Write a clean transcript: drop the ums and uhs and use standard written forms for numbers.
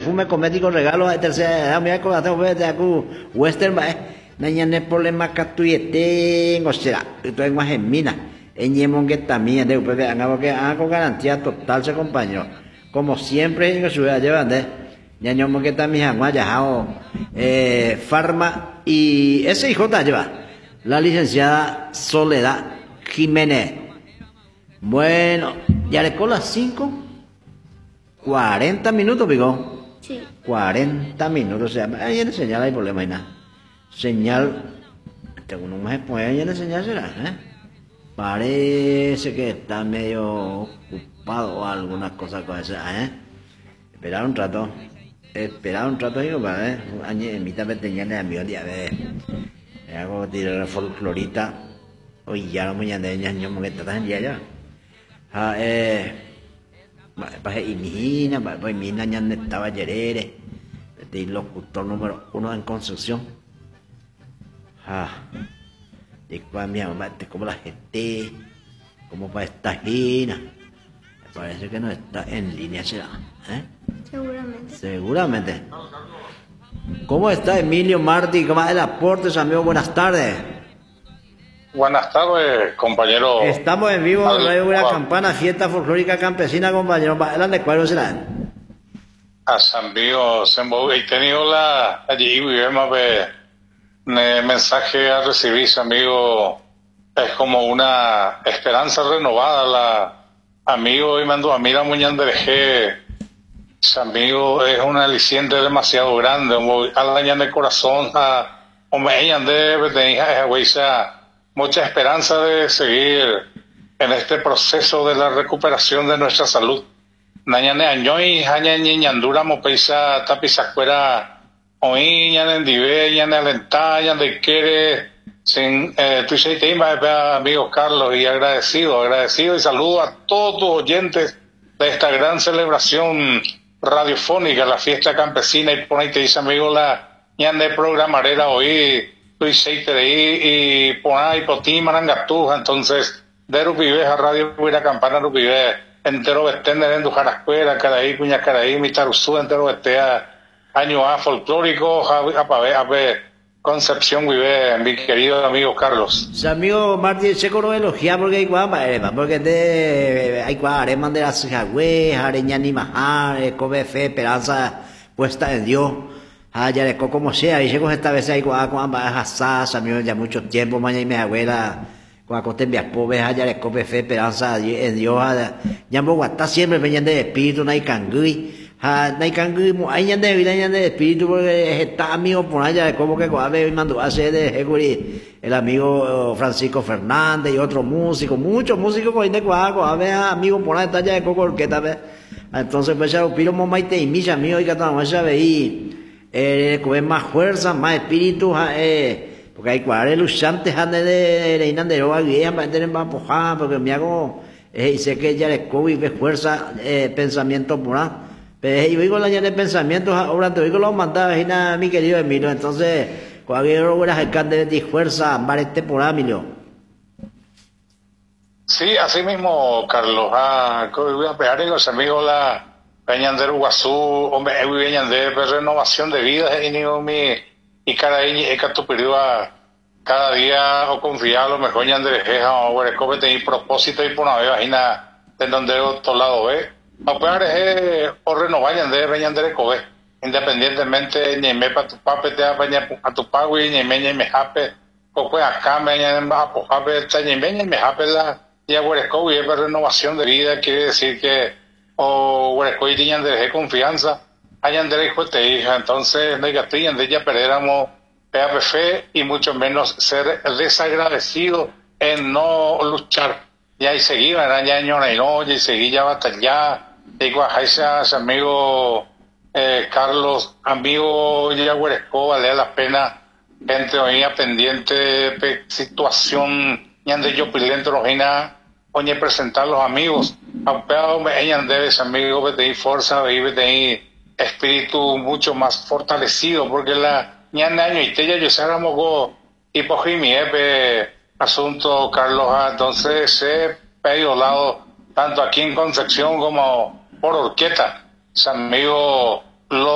perfume cosmético regalo de tercera edad, mira cómo hacemos de acu western va, nañane problema catuyete, ngosera, esto es más en mina, también de UPV, porque con garantía total se acompañó, como siempre en su vida llevan de, ñañomo que también han yajao, Farma y ese hijo te lleva, la licenciada Soledad Jiménez. Bueno, ya le con las 5:40 minutos, pico. Sí. 40 minutos, o sea, ahí en señal hay problema y nada. Señal, tengo uno más después, ahí en señal será, Parece que está medio ocupado o algunas cosas con esa, Esperar un rato, digo, para en mitad de tener amigos, ya ves. Hago tirar folclorita, hoy ya no me llaman de ñaño, porque están ya. Para imagina, para imagina ya estaba Yerere, el locutor número 1 en Concepción. De cuál mi mamá, como la gente, como para esta esquina. Me parece que no está en línea, será, Seguramente. ¿Cómo está Emilio Martí? ¿Cómo va el aporte, amigo? Buenas tardes. Buenas tardes, compañero. Estamos en vivo en Radio Buena Campana, fiesta folclórica campesina, compañero. ¿De cuál será? A San Bío, he tenido allí mensaje a recibir, amigo. Es como una esperanza renovada. Amigo, y mando a mira Muñandereje. Amigo, es un aliciente demasiado grande. Al de corazón, mucha esperanza de seguir en este proceso de la recuperación de nuestra salud. Nañane añoy, hañañi ñandura mopeisa tapizacuera, oí ñane dive, ñane alentá, ñane quiere, sin tu amigo Carlos, y agradecido y saludo a todos tus oyentes de esta gran celebración radiofónica, la fiesta campesina, y por ahí te dice amigo la ñane programarera hoy. Y por ahí potí marangatuja, entonces de Rupivé a Radio Buena Campana Rupivé entero bestende en Dujarascuera, Caraí, Cuña Caraí, Mitaruzú, entero bestea año A folclórico, a ver Concepción Vive, mi querido amigo Carlos. Sí, amigo Martín, se coro elogia porque hay porque hay areman de las jagüe, areña ni majar, come fe, esperanza puesta en Dios. Ya le como sea, y llego esta vez ahí con asas, amigos, ya mucho tiempo, mañana y mi abuela, con acoste en pobres, ya le come fe, esperanza en Dios, ya me guata siempre, venían de espíritu, no hay cangui, hay de vida, de espíritu, porque está amigo por allá, como que me mandó a hacer de el amigo Francisco Fernández y otro músico, muchos músicos con de amigo por allá, está ya de coco orquesta, entonces pues ya lo piro momaite y mis amigos, y que estamos a ver con más fuerza, más espíritu, porque hay cuadros luchantes de reinas de roba guía para tener más pojada, porque me hago, y sé que ya le COVID ve fuerza, pensamiento por ahí, pero yo digo la de pensamientos, ahora te digo los mandaba, mi querido Emilio, entonces, cualquier hora alcalde de fuerza, varete por ahí, Emilio. Sí, así mismo, Carlos, voy a pegar en los amigos Peñander Uguazú, hombre, Peñander, renovación de vida, y cada cada día o confía a lo mejor Ñander Jeja o Huerecope tener propósito y por una vez vagina de donde otro lado ve. No puede o renovar Ñander Cobe, independientemente ni me para tu pape te a tu pagui, ni me jape, o pues acá me a pojape, ni me jape y a Huerecope, renovación de vida, quiere decir que o Huerecoy tenían de confianza, hayan de hijo de hija, entonces negatían de ella perderamos fe y mucho menos ser desagradecido en no luchar. Y ahí seguía, ya y seguía batallar, y guajaisa, amigo Carlos, amigo ya Huerecoy, vale la pena, gente oía pendiente de situación, y ande yo pidiendo rojina, oye, presentar los amigos, ellas debes amigos de fuerza, de espíritu mucho más fortalecido, porque la ñan año y tella yo sabemos go hipojimi asunto Carlos, entonces se pedido lado tanto aquí en Concepción como por Orqueta, amigo